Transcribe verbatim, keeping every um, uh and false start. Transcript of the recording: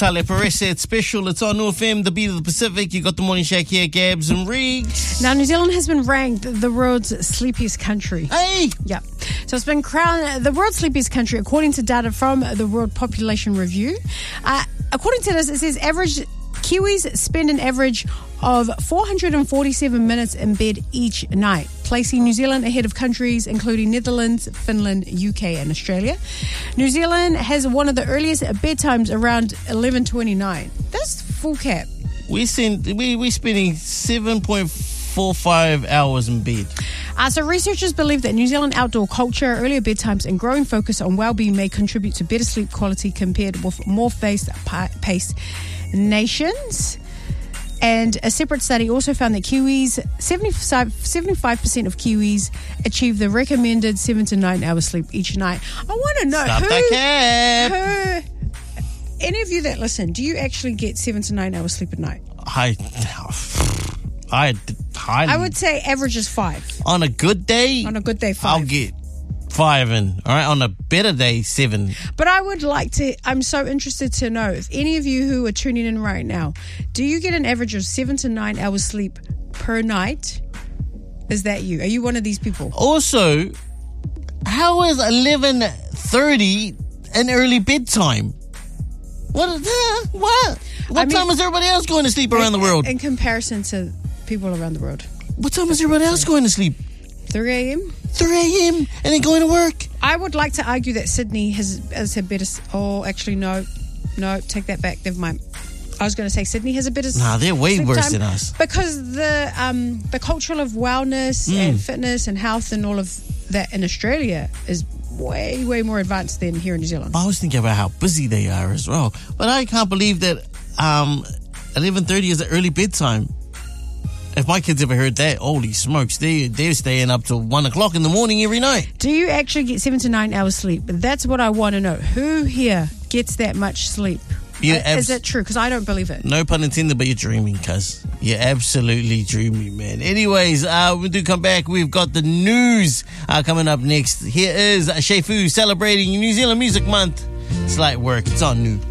Tale Perez said special. It's on New F M, the beat of the Pacific. You got the Morning Shack here, Gabs and Riggs. Now, New Zealand has been ranked the world's sleepiest country. Hey! Yeah. So it's been crowned the world's sleepiest country according to data from the World Population Review. Uh, according to this, it says average Kiwis spend an average of four hundred forty-seven minutes in bed each night, placing New Zealand ahead of countries including Netherlands, Finland, U K and Australia. New Zealand has one of the earliest bedtimes around eleven twenty-nine. That's full cap. We send, we, we're spending seven point four five hours in bed. Uh, so researchers believe that New Zealand outdoor culture, earlier bedtimes and growing focus on well-being may contribute to better sleep quality compared with more fast-paced nations. And a separate study also found that Kiwis, seventy-five percent of Kiwis achieve the recommended seven to nine hours sleep each night. I want to know Stop who, the cap. who, any of you that listen, do you actually get seven to nine hours sleep at night? I, I, I, I would say average is five. On a good day, On a good day, five. I'll get five in. All right, on a better day, seven. But I would like to, I'm so interested to know if any of you who are tuning in right now, do you get an average of seven to nine hours sleep per night? Is that you? Are you one of these people? Also, how is eleven thirty an early bedtime? What? Uh, what? What I mean, time is everybody else going to sleep around the world? In comparison to people around the world. What time is everybody else going to sleep? three a.m.? three a.m. and then going to work. I would like to argue that Sydney has, has a better... Oh, actually, no. No, take that back. Never mind. I was going to say Sydney has a better... Nah, they're way sleep worse time than us. Because the um, the culture of wellness Mm. and fitness and health and all of that in Australia is way, way more advanced than here in New Zealand. I was thinking about how busy they are as well. But I can't believe that um, eleven thirty is an early bedtime. If my kids ever heard that, holy smokes, they, they're staying up till one o'clock in the morning every night. Do you actually get seven to nine hours sleep? That's what I want to know. Who here gets that much sleep? You Uh, abs- is that true? Because I don't believe it. No pun intended, but you're dreaming, cuz. You're absolutely dreaming, man. Anyways, uh, we do come back. We've got the news uh, coming up next. Here is Shea Fu celebrating New Zealand Music Month. It's light work. It's on New.